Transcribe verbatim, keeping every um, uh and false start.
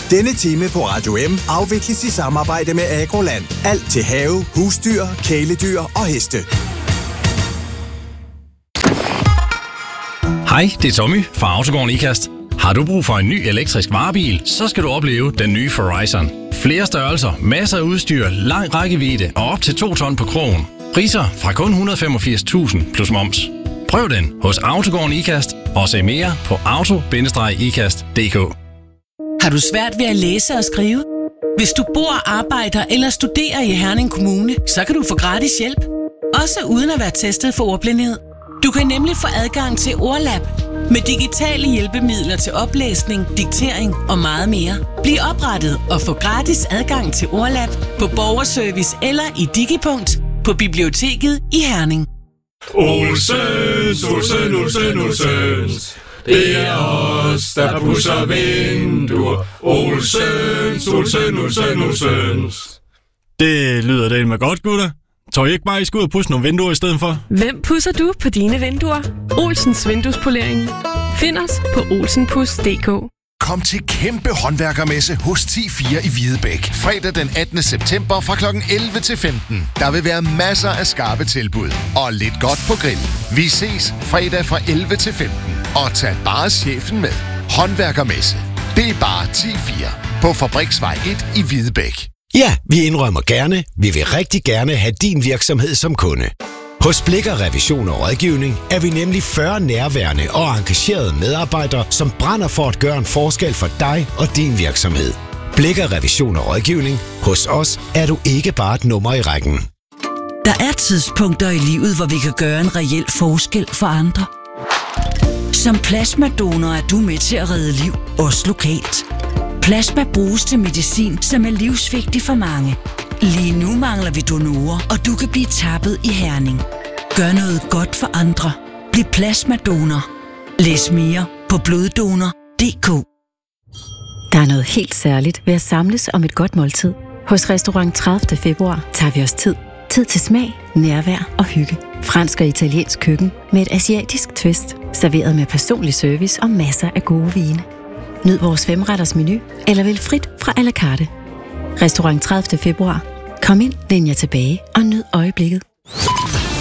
Denne time på Radio M afvikles i samarbejde med Agroland. Alt til have, husdyr, kæledyr og heste. Hej, det er Tommy fra Autogården Ikast. Har du brug for en ny elektrisk varebil, så skal du opleve den nye Horizon. Flere størrelser, masser af udstyr, lang rækkevidde og op til to ton på krogen. Priser fra kun et hundrede og femogfirs tusind plus moms. Prøv den hos Autogården Ikast og se mere på auto bindestreg ikast punktum d k. Har du svært ved at læse og skrive? Hvis du bor, arbejder eller studerer i Herning Kommune, så kan du få gratis hjælp. Også uden at være testet for ordblindhed. Du kan nemlig få adgang til Ordlab med digitale hjælpemidler til oplæsning, diktering og meget mere. Bliv oprettet og få gratis adgang til Ordlab på Borgerservice eller i Digipunkt på biblioteket i Herning. Olsens, Olsen, Olsen, Olsens. Det er os, der pudser vinduer. Olsens, Olsen, Olsen, Olsens. Det lyder da med godt, gutter. Tror I ikke bare, I skal ud og pudse nogle vinduer i stedet for? Hvem pudser du på dine vinduer? Olsens Vinduespolering. Find os på olsenpus punktum d k. Kom til kæmpe håndværkermesse hos ti fire i Hvidebæk. Fredag den attende september fra klokken elleve til femten. Der vil være masser af skarpe tilbud og lidt godt på grill. Vi ses fredag fra elleve til femten. Og tag bare chefen med. Håndværkermesse. Det er bare ti fire på Fabriksvej et i Hvidebæk. Ja, vi indrømmer gerne. Vi vil rigtig gerne have din virksomhed som kunde. Hos Blikker Revision og Rådgivning er vi nemlig fyrre nærværende og engagerede medarbejdere, som brænder for at gøre en forskel for dig og din virksomhed. Blikker Revision og Rådgivning. Hos os er du ikke bare et nummer i rækken. Der er tidspunkter i livet, hvor vi kan gøre en reel forskel for andre. Som plasmadonor er du med til at redde liv, også lokalt. Plasma bruges til medicin, som er livsvigtig for mange. Lige nu mangler vi donorer, og du kan blive tappet i Herning. Gør noget godt for andre. Bliv plasmadonor. Læs mere på bloddonor punktum d k. Der er noget helt særligt ved at samles om et godt måltid. Hos Restaurant tredivte februar tager vi os tid. Tid til smag, nærvær og hygge. Fransk og italiensk køkken med et asiatisk twist. Serveret med personlig service og masser af gode vine. Nyd vores femretters menu, eller vælg frit fra à la carte. Restaurant tredivte februar. Kom ind, læn jer tilbage og nyd øjeblikket.